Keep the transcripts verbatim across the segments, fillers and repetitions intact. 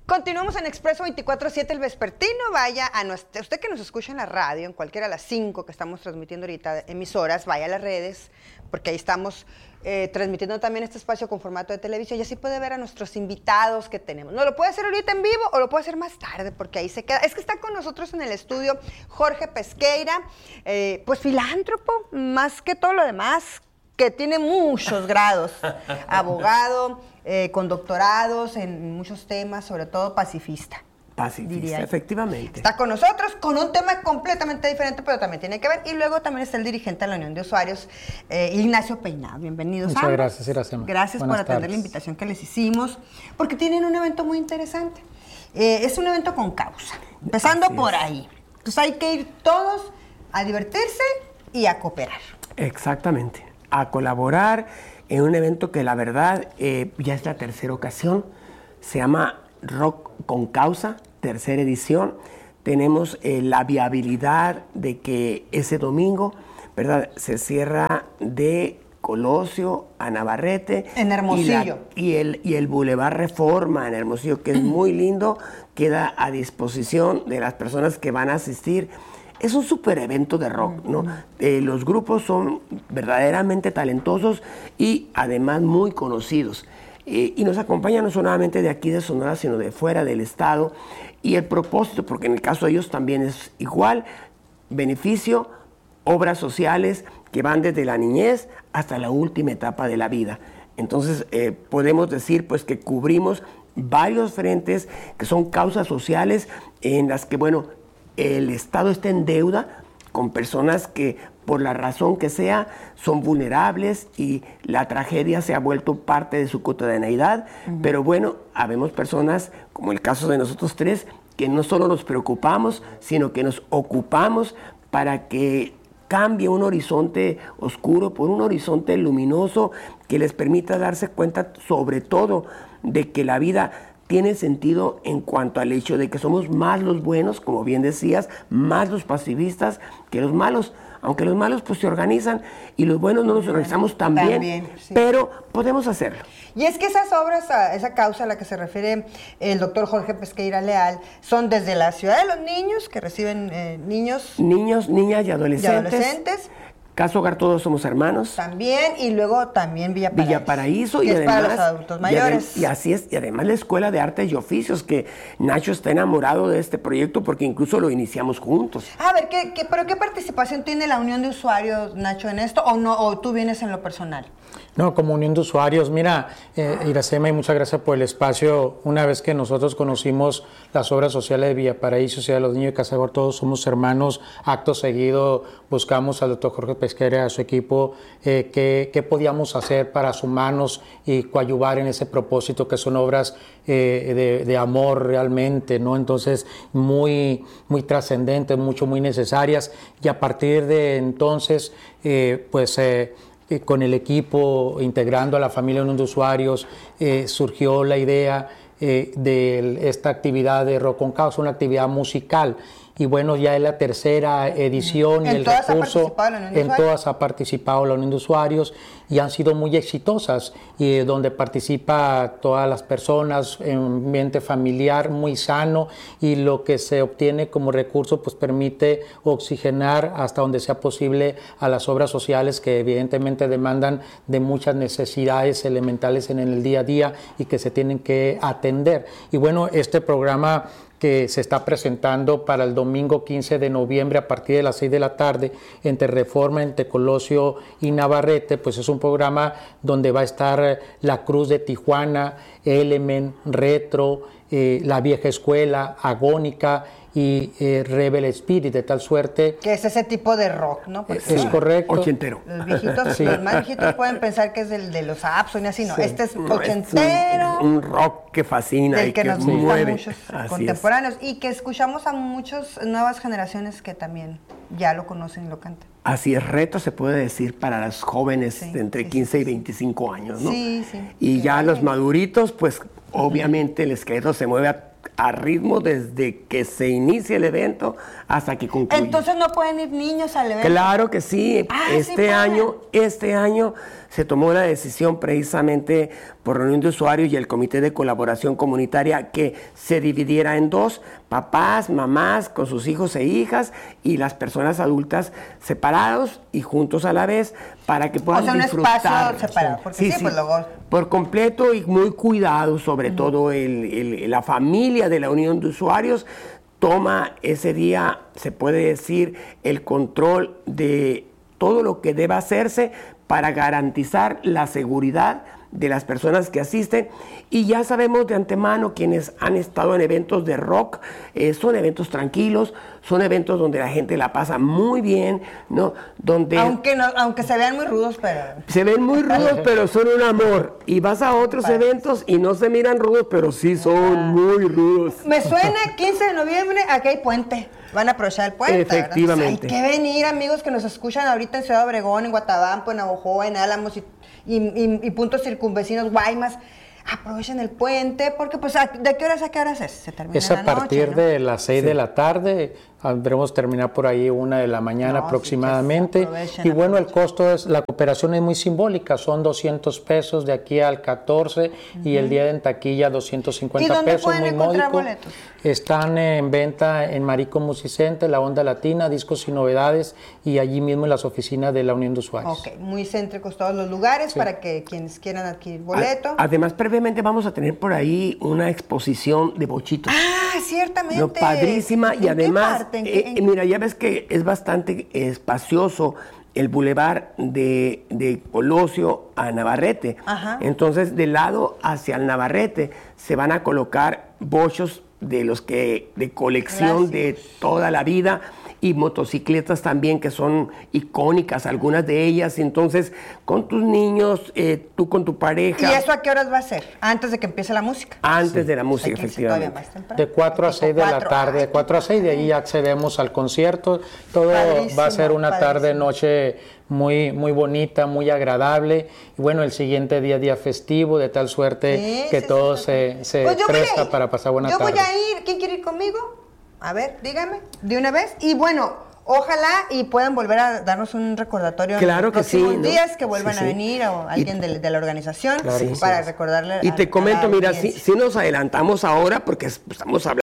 Continuamos en Expreso veinticuatro siete, el vespertino. Vaya a nuestra, usted que nos escucha en la radio, en cualquiera de las cinco que estamos transmitiendo ahorita emisoras, vaya a las redes, porque ahí estamos eh, transmitiendo también este espacio con formato de televisión y así puede ver a nuestros invitados que tenemos. No lo puede hacer ahorita en vivo o lo puede hacer más tarde, porque ahí se queda. Es que está con nosotros en el estudio Jorge Pesqueira, eh, pues filántropo, más que todo lo demás, que tiene muchos grados, abogado, eh, con doctorados en muchos temas, sobre todo pacifista. Pacifista, efectivamente. Está con nosotros con un tema completamente diferente, pero también tiene que ver. Y luego también está el dirigente de la Unión de Usuarios, eh, Ignacio Peinado. Bienvenidos. Muchas ambos. Gracias, Iracema. Gracias Buenas por atender tardes. La invitación que les hicimos, porque tienen un evento muy interesante. Eh, es un evento con causa, empezando Así por es. ahí. Entonces hay que ir todos a divertirse y a cooperar. Exactamente. A colaborar en un evento que la verdad eh, ya es la tercera ocasión, se llama Rock con Causa, tercera edición. Tenemos eh, la viabilidad de que ese domingo, ¿verdad?, se cierra de Colosio a Navarrete. En Hermosillo. Y, la, y, el, y el Boulevard Reforma en Hermosillo, que es muy lindo, queda a disposición de las personas que van a asistir. Es un super evento de rock, ¿no? Eh, los grupos son verdaderamente talentosos y además muy conocidos. Eh, y nos acompañan no solamente de aquí de Sonora, sino de fuera del estado. Y el propósito, porque en el caso de ellos también es igual, beneficio, obras sociales que van desde la niñez hasta la última etapa de la vida. Entonces, eh, podemos decir pues que cubrimos varios frentes que son causas sociales en las que, bueno, el Estado está en deuda con personas que, por la razón que sea, son vulnerables y la tragedia se ha vuelto parte de su cotidianeidad. Uh-huh. Pero bueno, habemos personas, como el caso de nosotros tres, que no solo nos preocupamos, sino que nos ocupamos para que cambie un horizonte oscuro por un horizonte luminoso que les permita darse cuenta, sobre todo, de que la vida tiene sentido en cuanto al hecho de que somos más los buenos, como bien decías, más los pacifistas que los malos, aunque los malos pues se organizan y los buenos no nos organizamos tan bien, bien sí. pero podemos hacerlo. Y es que esas obras, esa causa a la que se refiere el doctor Jorge Pesqueira Leal, son desde la Ciudad de los Niños, que reciben eh, niños... Niños, niñas y adolescentes. Y adolescentes. Caso Hogar Todos Somos Hermanos. También, y luego también Villa Paraíso. Villa Paraíso que y es además, para los adultos mayores. Y, y así es, y además la Escuela de Artes y Oficios, que Nacho está enamorado de este proyecto porque incluso lo iniciamos juntos. A ver, ¿qué, qué, ¿pero qué participación tiene la Unión de Usuarios, Nacho, en esto? ¿O no, o tú vienes en lo personal? No, como Unión de Usuarios, mira, eh, Iracema, y muchas gracias por el espacio. Una vez que nosotros conocimos las obras sociales de Villa Paraíso, Ciudad de los Niños y Casa Hogar Todos Somos Hermanos, acto seguido buscamos al doctor Jorge Pesqueira y a su equipo eh, qué, qué podíamos hacer para sumarnos y coadyuvar en ese propósito, que son obras eh, de, de amor realmente, ¿no? Entonces, muy, muy trascendentes, mucho, muy necesarias, y a partir de entonces, eh, pues... Eh, Eh, con el equipo, integrando a la familia Unión de Usuarios, eh, surgió la idea eh, de esta actividad de Rock con Causa, una actividad musical. Y bueno, ya es la tercera edición y el recurso, en todas ha participado la Unión de Usuarios y han sido muy exitosas, y donde participa todas las personas en un ambiente familiar muy sano, y lo que se obtiene como recurso pues permite oxigenar hasta donde sea posible a las obras sociales, que evidentemente demandan de muchas necesidades elementales en el día a día y que se tienen que atender. Y bueno, este programa que se está presentando para el domingo quince de noviembre a partir de las seis de la tarde entre Reforma, entre Colosio y Navarrete, pues es un programa donde va a estar la Cruz de Tijuana, Element, Retro, eh, La Vieja Escuela, Agónica y eh, Rebel Spirit, de tal suerte... Que es ese tipo de rock, ¿no? Porque es correcto. Ochentero. Los viejitos, sí. Los más viejitos pueden pensar que es del, de los Abson y así, no. Sí. Este es ochentero. Es un, un rock que fascina del y que, que nos mueve. Muchos así contemporáneos. Es. Y que escuchamos a muchas nuevas generaciones que también ya lo conocen y lo cantan. Así es, reto se puede decir para los jóvenes sí, de entre sí, quince sí, y veinticinco años, ¿no? Sí, sí. Y sí, ya sí. los maduritos, pues obviamente el esqueleto se mueve a, a ritmo desde que se inicia el evento hasta que concluye. Entonces no pueden ir niños al evento. Claro que sí. Ah, este sí año, este año se tomó la decisión precisamente por reunión de usuarios y el Comité de Colaboración Comunitaria que se dividiera en dos, papás, mamás con sus hijos e hijas y las personas adultas separados y juntos a la vez para que puedan disfrutar. O sea, un espacio separado, porque sí, sí, pues luego... Por completo y muy cuidado, sobre uh-huh. todo el, el, la familia de la Unión de Usuarios toma ese día, se puede decir, el control de todo lo que deba hacerse para garantizar la seguridad de las personas que asisten. Y ya sabemos de antemano, quienes han estado en eventos de rock, eh, son eventos tranquilos, son eventos donde la gente la pasa muy bien, ¿no? Donde aunque no, aunque se vean muy rudos, pero... Se ven muy rudos, pero son un amor. Y vas a otros eventos y no se miran rudos, pero sí son ah. muy rudos. Me suena quince de noviembre, aquí hay puente. Van a aprovechar el puente, efectivamente. Hay que venir, amigos que nos escuchan ahorita en Ciudad Obregón, en Guatabampo, en Navojoa, en Álamos y, y, y, y puntos circunvecinos, Guaymas. Aprovechen el puente, porque pues ¿de qué horas a qué horas es? Se termina es a la partir noche, ¿no? de las seis sí. de la tarde, debemos terminar por ahí una de la mañana no, aproximadamente. Sí, aprovechen, y bueno, aprovechen. El costo es, la cooperación es muy simbólica, son doscientos pesos de aquí al catorce uh-huh. y el día de en taquilla doscientos cincuenta pesos, muy módico. Boletos? Están en venta en Marico Musicente, La Onda Latina, Discos y Novedades y allí mismo en las oficinas de la Unión de Usuarios. Ok, muy céntricos todos los lugares sí. para que quienes quieran adquirir boleto. Además, previamente vamos a tener por ahí una exposición de bochitos. Ah, ciertamente. No, padrísima y además, ¿En qué, eh, mira, ya ves que es bastante espacioso el bulevar de, de Colosio a Navarrete. Ajá. Entonces, de lado hacia el Navarrete se van a colocar bochos de los que de colección Gracias. De toda la vida y motocicletas también que son icónicas, algunas de ellas. Entonces, con tus niños, eh, tú con tu pareja. ¿Y eso a qué horas va a ser? Antes de que empiece la música. Antes sí. de la música, efectivamente. De cuatro a seis de la tarde, de cuatro a seis, de ahí accedemos al concierto. Todo padrísimo, va a ser una padrísimo. tarde, noche muy, muy bonita, muy agradable. Y bueno, el siguiente día, día festivo, de tal suerte sí, que sí, todo sí, se, sí. se pues presta para pasar buena yo tarde. Yo voy a ir. ¿Quién quiere ir conmigo? A ver, dígame, de una vez. Y bueno, ojalá y puedan volver a darnos un recordatorio claro en los que próximos sí, días, ¿no? que vuelvan sí, sí. a venir o alguien de, de la organización claro sí, para sí. recordarle Y a, te comento, a mira, si, si nos adelantamos ahora, porque estamos hablando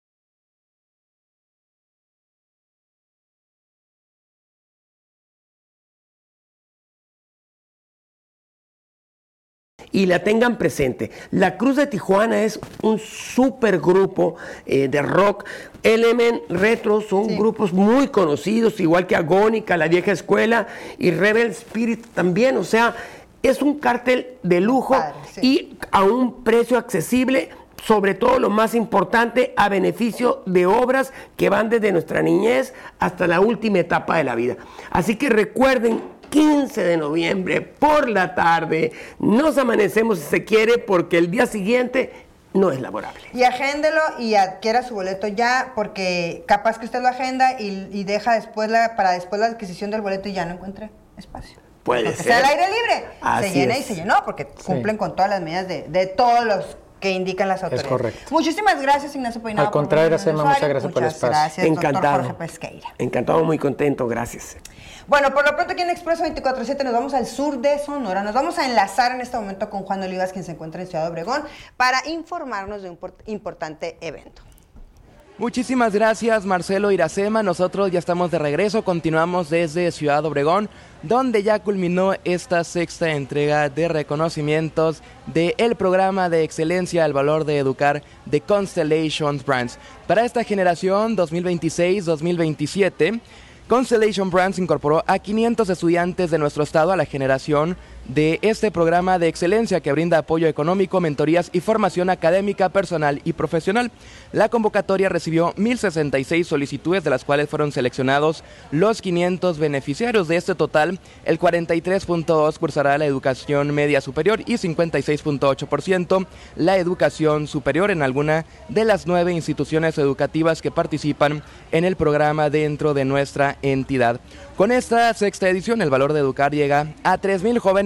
y la tengan presente. La Cruz de Tijuana es un super grupo eh, de rock. Element, Retro, son sí. grupos muy conocidos, igual que Agónica, La Vieja Escuela y Rebel Spirit también. O sea, es un cartel de lujo Padre, sí. y a un precio accesible, sobre todo lo más importante, a beneficio de obras que van desde nuestra niñez hasta la última etapa de la vida. Así que recuerden, quince de noviembre por la tarde, nos amanecemos si se quiere, porque el día siguiente no es laborable. Y agéndelo y adquiera su boleto ya, porque capaz que usted lo agenda y, y deja después la, para después la adquisición del boleto y ya no encuentre espacio. Puede porque ser. sea al aire libre. Así se llena es. y se llenó, porque cumplen sí. con todas las medidas de, de todos los que indican las autoridades. Es correcto. Muchísimas gracias, Ignacio Peinado. Al contrario, Iracema, muchas gracias muchas por el espacio. Gracias, encantado. doctor Jorge Pesqueira. Encantado, muy contento, gracias. Bueno, por lo pronto aquí en Expreso veinticuatro siete nos vamos al sur de Sonora. Nos vamos a enlazar en este momento con Juan Olivas, quien se encuentra en Ciudad Obregón, para informarnos de un importante evento. Muchísimas gracias, Marcelo, Iracema. Nosotros ya estamos de regreso, continuamos desde Ciudad Obregón, donde ya culminó esta sexta entrega de reconocimientos del programa de excelencia al valor de educar de Constellation Brands. Para esta generación dos mil veintiséis dos mil veintisiete, Constellation Brands incorporó a quinientos estudiantes de nuestro estado a la generación de este programa de excelencia que brinda apoyo económico, mentorías y formación académica, personal y profesional. La convocatoria recibió mil sesenta y seis solicitudes, de las cuales fueron seleccionados los quinientos beneficiarios. De este total, el cuarenta y tres punto dos por ciento cursará la educación media superior y cincuenta y seis punto ocho por ciento la educación superior en alguna de las nueve instituciones educativas que participan en el programa dentro de nuestra entidad. Con esta sexta edición, el valor de educar llega a tres mil jóvenes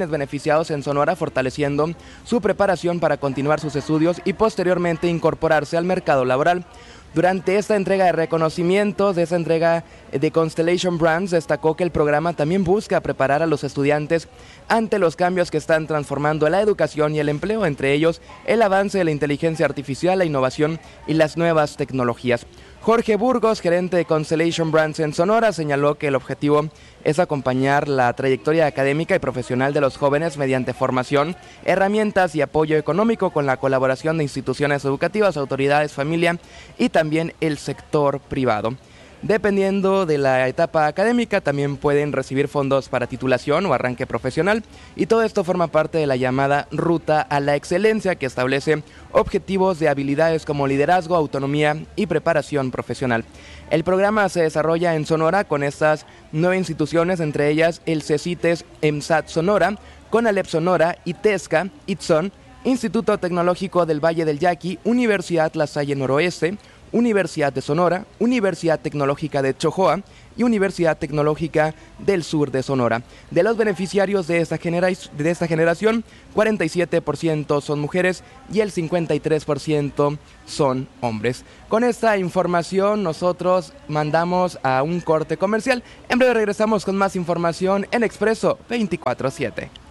jóvenes beneficiados en Sonora, fortaleciendo su preparación para continuar sus estudios y posteriormente incorporarse al mercado laboral. Durante esta entrega de reconocimientos, de esta entrega de Constellation Brands, destacó que el programa también busca preparar a los estudiantes ante los cambios que están transformando la educación y el empleo, entre ellos el avance de la inteligencia artificial, la innovación y las nuevas tecnologías. Jorge Burgos, gerente de Constellation Brands en Sonora, señaló que el objetivo es acompañar la trayectoria académica y profesional de los jóvenes mediante formación, herramientas y apoyo económico con la colaboración de instituciones educativas, autoridades, familia y también el sector privado. Dependiendo de la etapa académica, también pueden recibir fondos para titulación o arranque profesional, y todo esto forma parte de la llamada Ruta a la Excelencia, que establece objetivos de habilidades como liderazgo, autonomía y preparación profesional. El programa se desarrolla en Sonora con estas nueve instituciones, entre ellas el CECITES EMSAT Sonora, CONALEP Sonora, ITESCA, ITSON, Instituto Tecnológico del Valle del Yaqui, Universidad La Salle Noroeste, Universidad de Sonora, Universidad Tecnológica de Chojoa y Universidad Tecnológica del Sur de Sonora. De los beneficiarios de esta, genera de esta generación, cuarenta y siete por ciento son mujeres y el cincuenta y tres por ciento son hombres. Con esta información nosotros mandamos a un corte comercial. En breve regresamos con más información en Expreso veinticuatro siete.